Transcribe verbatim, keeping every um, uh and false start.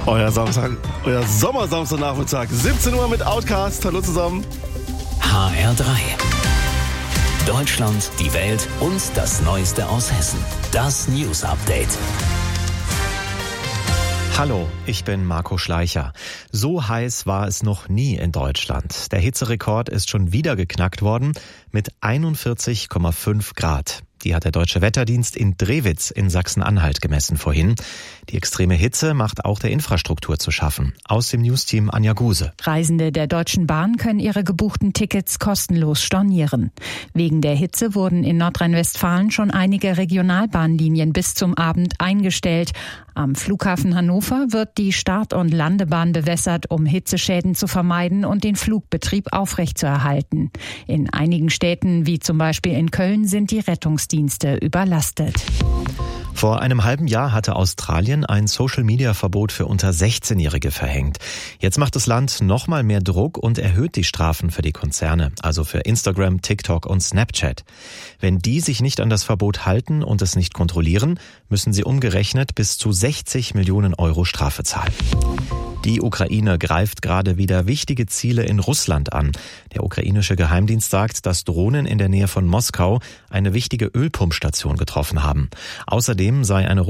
Euer Samstag, euer Sommersamstagnachmittag, siebzehn Uhr mit Outcast. Hallo zusammen. H R drei. Deutschland, die Welt und das Neueste aus Hessen. Das News Update. Hallo, ich bin Marco Schleicher. So heiß war es noch nie in Deutschland. Der Hitzerekord ist schon wieder geknackt worden mit einundvierzig Komma fünf Grad. Die hat der Deutsche Wetterdienst in Drewitz in Sachsen-Anhalt gemessen vorhin. Die extreme Hitze macht auch der Infrastruktur zu schaffen. Aus dem Newsteam Anja Guse. Reisende der Deutschen Bahn können ihre gebuchten Tickets kostenlos stornieren. Wegen der Hitze wurden in Nordrhein-Westfalen schon einige Regionalbahnlinien bis zum Abend eingestellt. Am Flughafen Hannover wird die Start- und Landebahn bewässert, um Hitzeschäden zu vermeiden und den Flugbetrieb aufrechtzuerhalten. In einigen Städten, wie zum Beispiel in Köln, sind die Rettungsdienste überlastet. Vor einem halben Jahr hatte Australien ein Social-Media-Verbot für unter sechzehnjährige verhängt. Jetzt macht das Land noch mal mehr Druck und erhöht die Strafen für die Konzerne, also für Instagram, TikTok und Snapchat. Wenn die sich nicht an das Verbot halten und es nicht kontrollieren, müssen sie umgerechnet bis zu sechzig Millionen Euro Strafe zahlen. Die Ukraine greift gerade wieder wichtige Ziele in Russland an. Der ukrainische Geheimdienst sagt, dass Drohnen in der Nähe von Moskau eine wichtige Ölpumpstation getroffen haben. Außerdem sei eine